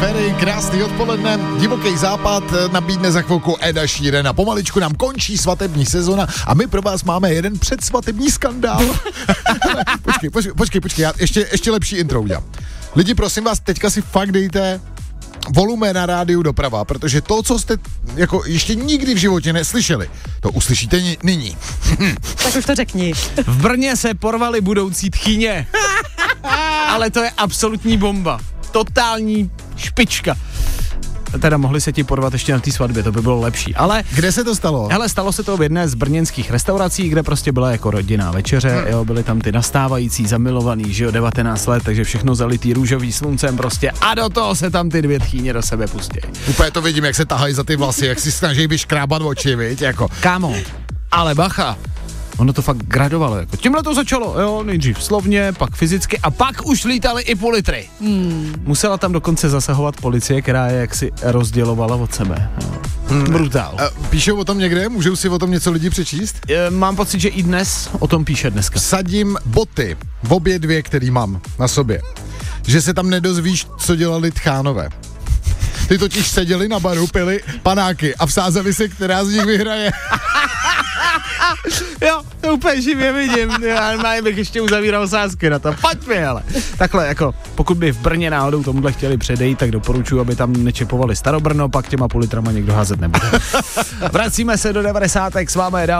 Ferry, krásný odpoledne, Divoký západ nabídne za chvilku Eda Sheerana. Pomaličku nám končí svatební sezona a my pro vás máme jeden předsvatební skandál. Počkej, já ještě lepší intro udělám. Lidi, prosím vás, teďka si fakt dejte volume na rádiu doprava, protože to, co jste jako ještě nikdy v životě neslyšeli, to uslyšíte nyní. Tak už to řekni. V Brně se porvali budoucí tchyně. Ale to je absolutní bomba. Totální špička. Teda mohli se ti porvat ještě na té svatbě, to by bylo lepší. Ale kde se to stalo? Hele, stalo se to v jedné z brněnských restaurací, kde prostě byla jako rodinná večeře, jo, byli tam ty nastávající, zamilovaný, že jo, 19 let, takže všechno zalitý růžový sluncem prostě a do toho se tam ty dvě tchýně do sebe pustí. Úplně to vidím, jak se tahají za ty vlasy, jak si snaží vyškrábat oči, viď, jako. Kámo, ale bacha. Ono to fakt gradovalo, jako tímhle to začalo, jo, nejdřív slovně, pak fyzicky a pak už lítali i půl litry. Musela tam dokonce zasahovat policie, která je jaksi rozdělovala od sebe. Brutál. Píšou o tom někde? Můžou si o tom něco lidi přečíst? Mám pocit, že i dnes o tom píše dneska. Sadím boty, obě dvě, který mám na sobě, že se tam nedozvíš, co dělali tchánové. Ty totiž seděli na baru, pili panáky a vsázeli se, která z nich vyhraje. Jo, to úplně živě vidím. Já bych ještě uzavíral sázky na to. Pojď mi, ale. Takhle, jako, pokud by v Brně náhodou tomuhle chtěli předejít, tak doporučuji, aby tam nečepovali Starobrno, pak těma půl litrama někdo házet nebude. Vracíme se do 90. s vámi